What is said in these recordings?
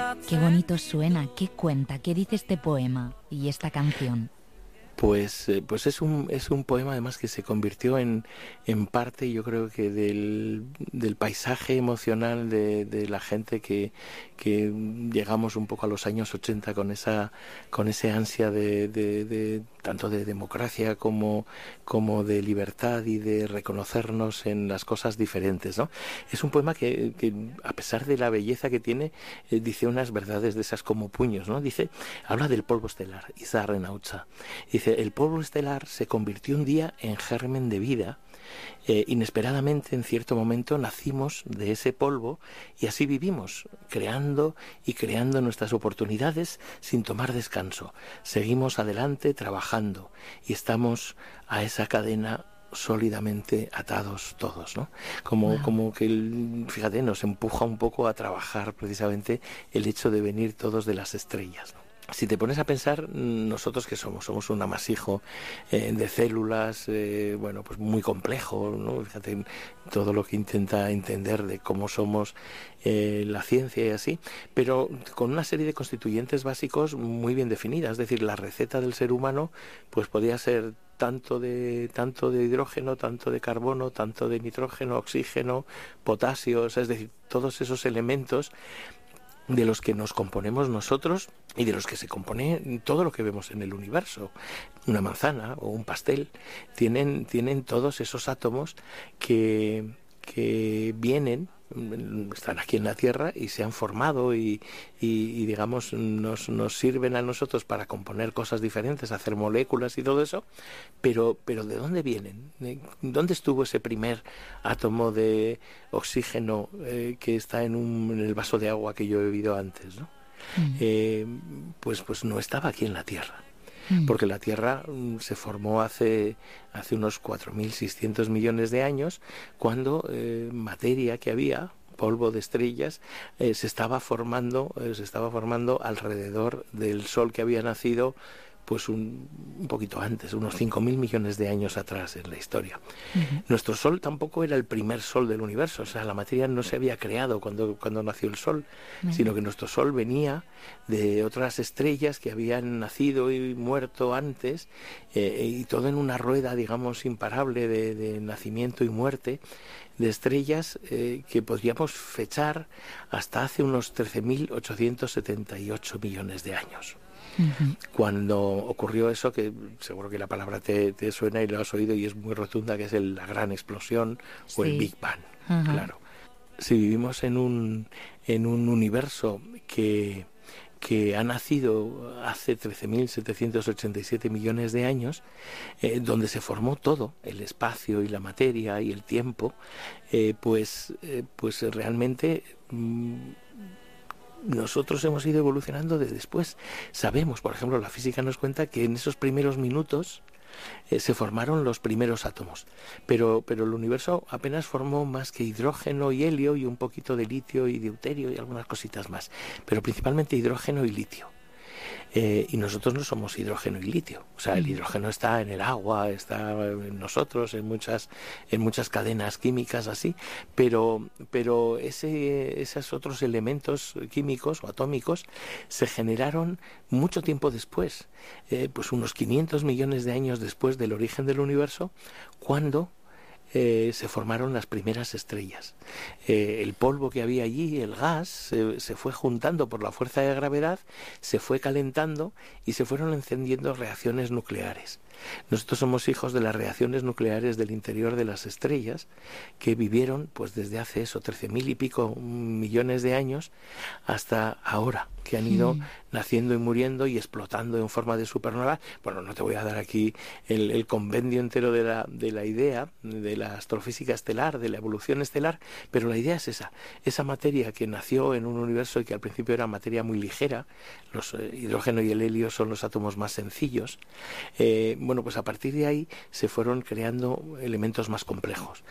Qué bonito suena, qué cuenta, qué dice este poema y esta canción. Pues es un poema además que se convirtió en parte, yo creo que del paisaje emocional de la gente que llegamos un poco a los años 80 con ese ansia de tanto de democracia como de libertad y de reconocernos en las cosas diferentes, ¿no? Es un poema que a pesar de la belleza que tiene, dice unas verdades de esas como puños, ¿no? Habla del polvo estelar, Isar Renaucha. Dice, el polvo estelar se convirtió un día en germen de vida. Inesperadamente, en cierto momento, nacimos de ese polvo y así vivimos, creando y creando nuestras oportunidades sin tomar descanso. Seguimos adelante trabajando y estamos a esa cadena sólidamente atados todos, ¿no? Como que, fíjate, nos empuja un poco a trabajar precisamente el hecho de venir todos de las estrellas, ¿no? Si te pones a pensar, nosotros que somos un amasijo de células, pues muy complejo, ¿no? Fíjate todo lo que intenta entender de cómo somos la ciencia y así, pero con una serie de constituyentes básicos muy bien definidas. Es decir, la receta del ser humano pues podía ser tanto de hidrógeno, tanto de carbono, tanto de nitrógeno, oxígeno, potasio, es decir, todos esos elementos de los que nos componemos nosotros y de los que se compone todo lo que vemos en el universo. Una manzana o un pastel tienen todos esos átomos que vienen, están aquí en la Tierra y se han formado y digamos nos sirven a nosotros para componer cosas diferentes, hacer moléculas y todo eso, pero ¿de dónde vienen? ¿Dónde estuvo ese primer átomo de oxígeno que está en el vaso de agua que yo he bebido antes, ¿no? Pues no estaba aquí en la Tierra. Porque la Tierra se formó hace unos 4.600 millones de años, cuando materia que había, polvo de estrellas, se estaba formando alrededor del Sol que había nacido pues un poquito antes, unos 5.000 millones de años atrás en la historia. Nuestro Sol tampoco era el primer Sol del universo, o sea, la materia no se había creado cuando nació el Sol, sino que nuestro Sol venía de otras estrellas que habían nacido y muerto antes, y todo en una rueda, digamos, imparable de nacimiento y muerte de estrellas que podríamos fechar hasta hace unos 13.878 millones de años. Cuando ocurrió eso, que seguro que la palabra te suena y lo has oído y es muy rotunda, que es la gran explosión, o el Big Bang. Claro. Si vivimos en un universo que ha nacido hace 13.787 millones de años, donde se formó todo, el espacio y la materia y el tiempo, pues realmente nosotros hemos ido evolucionando de después. Sabemos, por ejemplo, la física nos cuenta que en esos primeros minutos se formaron los primeros átomos, pero el universo apenas formó más que hidrógeno y helio y un poquito de litio y deuterio y algunas cositas más, pero principalmente hidrógeno y litio. Y nosotros no somos hidrógeno y litio, o sea, el hidrógeno está en el agua, está en nosotros, en muchas cadenas químicas así, pero esos otros elementos químicos o atómicos se generaron mucho tiempo después, pues unos 500 millones de años después del origen del universo, cuando se formaron las primeras estrellas. El polvo que había allí, el gas, se fue juntando por la fuerza de gravedad, se fue calentando y se fueron encendiendo reacciones nucleares. Nosotros somos hijos de las reacciones nucleares del interior de las estrellas, que vivieron pues desde hace 13.000 y pico millones de años hasta ahora, que han ido naciendo y muriendo y explotando en forma de supernova. Bueno, no te voy a dar aquí el compendio entero de la idea de la astrofísica estelar, de la evolución estelar, pero la idea es esa materia que nació en un universo y que al principio era materia muy ligera. Los hidrógeno y el helio son los átomos más sencillos. Pues a partir de ahí se fueron creando elementos más complejos.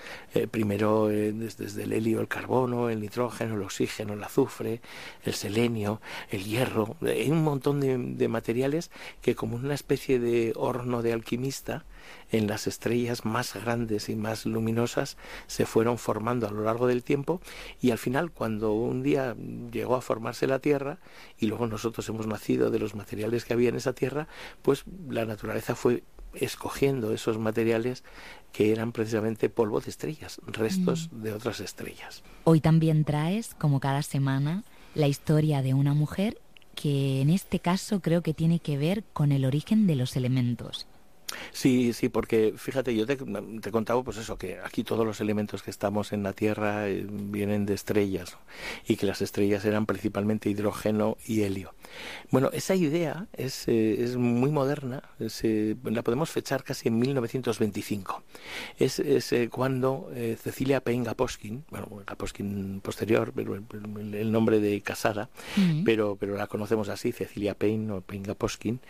Primero desde el helio, el carbono, el nitrógeno, el oxígeno, el azufre, el selenio, el hierro, hay un montón de materiales que, como una especie de horno de alquimista, en las estrellas más grandes y más luminosas se fueron formando a lo largo del tiempo, y al final, cuando un día llegó a formarse la Tierra y luego nosotros hemos nacido de los materiales que había en esa Tierra, pues la naturaleza fue escogiendo esos materiales que eran precisamente polvo de estrellas, restos de otras estrellas. Hoy también traes, como cada semana, la historia de una mujer que en este caso creo que tiene que ver con el origen de los elementos. Sí, sí, porque fíjate, yo te he contado pues eso, que aquí todos los elementos que estamos en la Tierra vienen de estrellas, ¿no? Y que las estrellas eran principalmente hidrógeno y helio. Bueno, esa idea es muy moderna, la podemos fechar casi en 1925. Es cuando Cecilia Payne Gaposchkin, bueno, Gaposchkin posterior, pero el nombre de casada, pero la conocemos así, Cecilia Payne o Payne Gaposchkin,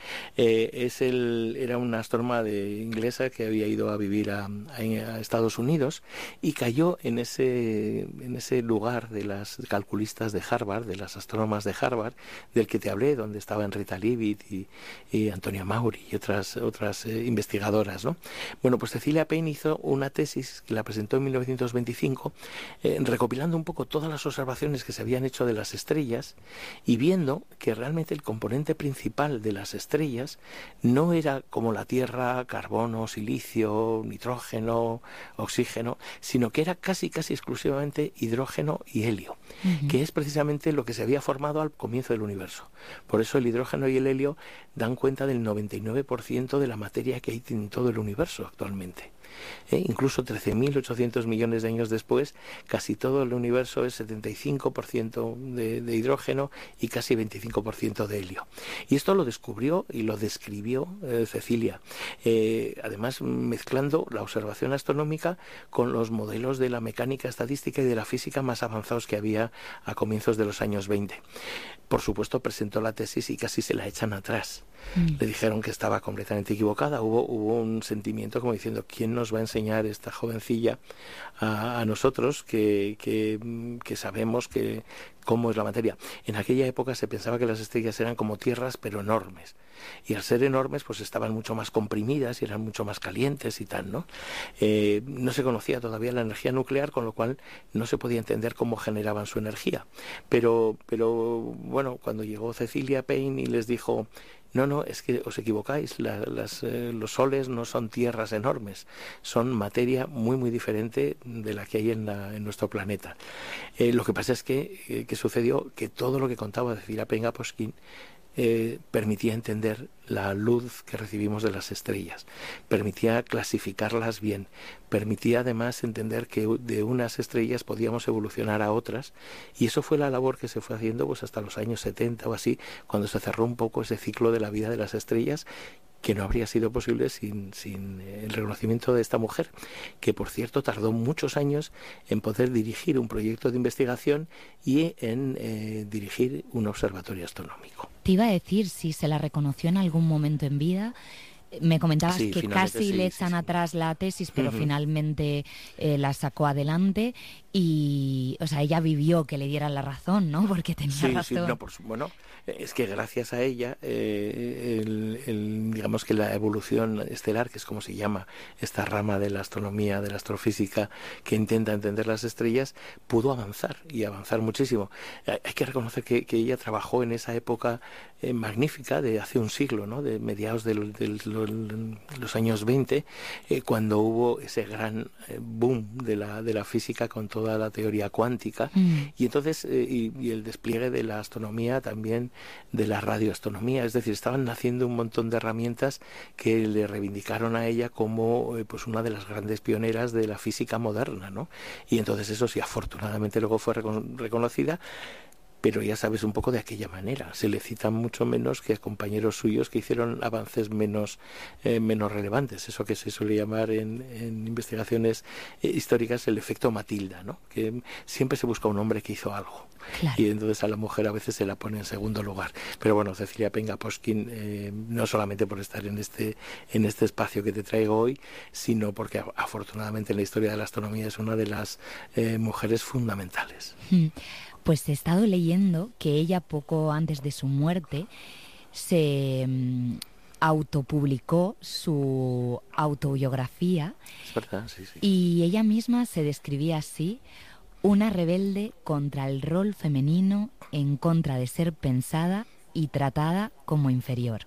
era una astrónoma inglesa que había ido a vivir a Estados Unidos y cayó en ese lugar de las calculistas de Harvard, de las astrónomas de Harvard, del que te hablé, donde estaban Rita Leavitt y Antonia Maury y otras investigadoras, ¿no? Bueno, pues Cecilia Payne hizo una tesis que la presentó en 1925, recopilando un poco todas las observaciones que se habían hecho de las estrellas y viendo que realmente el componente principal de las estrellas no era como la Tierra, carbono, silicio, nitrógeno, oxígeno, sino que era casi exclusivamente hidrógeno y helio, que es precisamente lo que se había formado al comienzo del universo. Por eso el hidrógeno y el helio dan cuenta del 99% de la materia que hay en todo el universo actualmente. Incluso 13.800 millones de años después, casi todo el universo es 75% de hidrógeno y casi 25% de helio. Y esto lo descubrió y lo describió Cecilia, además mezclando la observación astronómica con los modelos de la mecánica estadística y de la física más avanzados que había a comienzos de los años 20. Por supuesto, presentó la tesis y casi se la echan atrás. Le dijeron que estaba completamente equivocada. Hubo un sentimiento como diciendo, ¿quién nos va a enseñar esta jovencilla a nosotros que sabemos cómo es la materia? En aquella época se pensaba que las estrellas eran como tierras, pero enormes. Y al ser enormes, pues estaban mucho más comprimidas y eran mucho más calientes y tal, ¿no? No se conocía todavía la energía nuclear, con lo cual no se podía entender cómo generaban su energía. Pero bueno, cuando llegó Cecilia Payne y les dijo, no, es que os equivocáis, los soles no son tierras enormes, son materia muy muy diferente de la que hay en nuestro planeta. Lo que pasa es que sucedió que todo lo que contaba Cecilia Payne Gaposchkin permitía entender la luz que recibimos de las estrellas, permitía clasificarlas bien, permitía además entender que de unas estrellas podíamos evolucionar a otras, y eso fue la labor que se fue haciendo pues hasta los años 70 o así, cuando se cerró un poco ese ciclo de la vida de las estrellas, que no habría sido posible sin el reconocimiento de esta mujer, que por cierto tardó muchos años en poder dirigir un proyecto de investigación y en dirigir un observatorio astronómico. Te iba a decir si se la reconoció en algún momento en vida. Me comentabas que casi le echan atrás la tesis, pero finalmente la sacó adelante y, o sea, ella vivió que le dieran la razón, ¿no? Porque tenía razón. Bueno, es que gracias a ella, digamos que la evolución estelar, que es como se llama esta rama de la astronomía, de la astrofísica, que intenta entender las estrellas, pudo avanzar y avanzar muchísimo. Hay que reconocer que ella trabajó en esa época magnífica de hace un siglo, ¿no? De mediados de los años 20, cuando hubo ese gran boom de la física con toda la teoría cuántica, y entonces y el despliegue de la astronomía, también de la radioastronomía, es decir, estaban naciendo un montón de herramientas que le reivindicaron a ella como pues una de las grandes pioneras de la física moderna, ¿no? Y entonces eso sí, afortunadamente luego fue reconocida. Pero ya sabes, un poco de aquella manera. Se le cita mucho menos que a compañeros suyos que hicieron avances menos relevantes. Eso que se suele llamar en investigaciones históricas el efecto Matilda, ¿no? Que siempre se busca un hombre que hizo algo. Claro. Y entonces a la mujer a veces se la pone en segundo lugar. Pero bueno, Cecilia Payne Gaposchkin, no solamente por estar en este espacio que te traigo hoy, sino porque afortunadamente en la historia de la astronomía es una de las mujeres fundamentales. Pues he estado leyendo que ella poco antes de su muerte se autopublicó su autobiografía. Es verdad, sí. Y ella misma se describía así: una rebelde contra el rol femenino, en contra de ser pensada y tratada como inferior.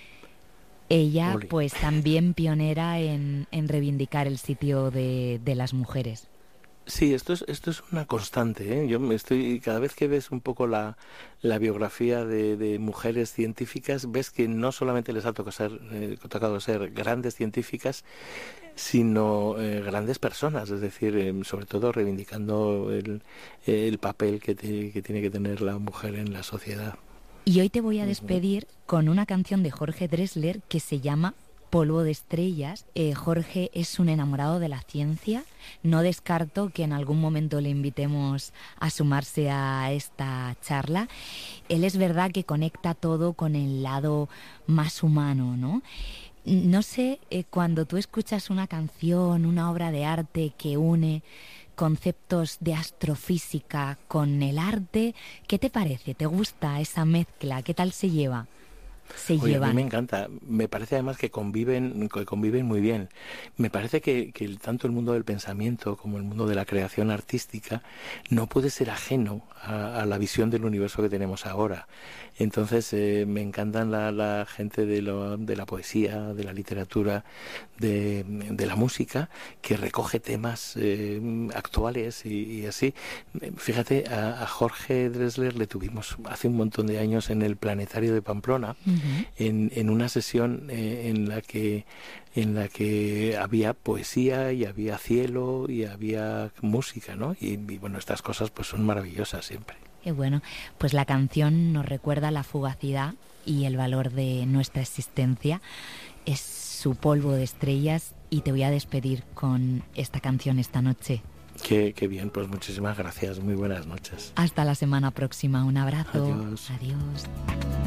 Ella, pues también pionera en reivindicar el sitio de las mujeres. Sí, esto es una constante, ¿eh? Cada vez que ves un poco la biografía de mujeres científicas, ves que no solamente les ha tocado ser grandes científicas, sino grandes personas, es decir, sobre todo reivindicando el papel que tiene que tener la mujer en la sociedad. Y hoy te voy a despedir con una canción de Jorge Drexler que se llama Polvo de estrellas. Jorge es un enamorado de la ciencia. No descarto que en algún momento le invitemos a sumarse a esta charla. Él es verdad que conecta todo con el lado más humano, ¿no? No sé, cuando tú escuchas una canción, una obra de arte que une conceptos de astrofísica con el arte, ¿qué te parece? ¿Te gusta esa mezcla? ¿Qué tal se lleva? Oye, a mí me encanta. Me parece además que conviven muy bien. Me parece que tanto el mundo del pensamiento como el mundo de la creación artística no puede ser ajeno a la visión del universo que tenemos ahora. Entonces me encantan la gente de la poesía, de la literatura, de la música, que recoge temas actuales y así. Fíjate, a Jorge Drexler le tuvimos hace un montón de años en el Planetario de Pamplona, en una sesión en la que había poesía y había cielo y había música, ¿no? Y bueno, estas cosas pues son maravillosas siempre. Qué bueno, pues la canción nos recuerda la fugacidad y el valor de nuestra existencia. Es su Polvo de estrellas y te voy a despedir con esta canción esta noche. Qué bien, pues muchísimas gracias, muy buenas noches. Hasta la semana próxima, un abrazo. Adiós. Adiós.